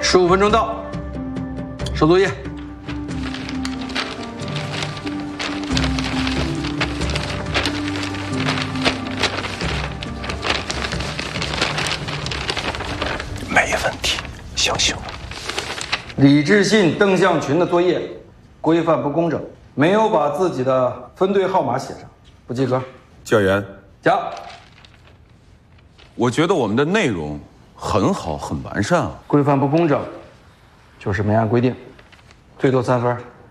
15分钟到，收作业。 没问题，相信我。 李志信、邓向群的作业规范不工整，没有把自己的分队号码写上，不及格。 教员， 加。 我觉得我们的内容很好，很完善啊。 规范不工整，就是没按规定，最多3分。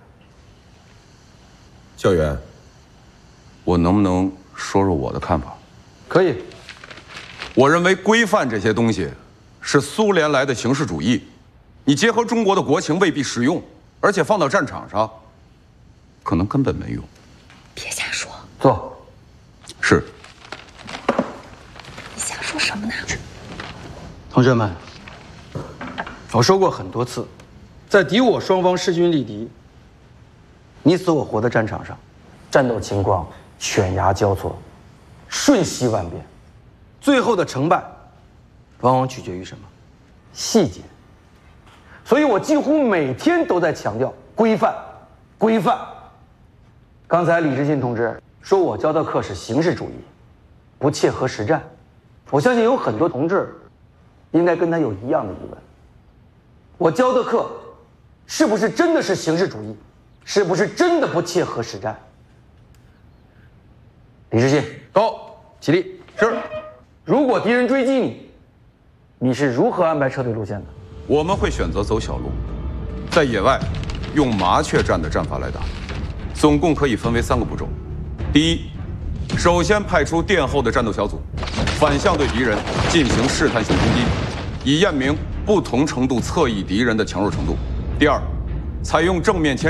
教员，我能不能说说我的看法？ 可以。 我认为规范这些东西是苏联来的形式主义，你结合中国的国情未必实用，而且放到战场上，可能根本没用。 别瞎说。 坐。 是。 你瞎说什么呢？ 同学们，我说过很多次，在敌我双方势均力敌、你死我活的战场上，战斗情况犬牙交错，瞬息万变，最后的成败往往取决于什么？细节。所以我几乎每天都在强调规范，规范。刚才李志信同志说我教的课是形式主义，不切合实战。我相信有很多同志应该跟他有一样的疑问：我教的课是不是真的是形式主义？是不是真的不切合实战？李志信， 到， 起立。 是。 如果敌人追击你，你是如何安排撤退路线的？ 我们会选择走小路，在野外用麻雀战的战法来打，总共可以分为3个步骤。第一，首先派出殿后的战斗小组，反向对敌人进行试探性攻击，以验明不同程度侧翼敌人的强弱程度。第二，采用正面牵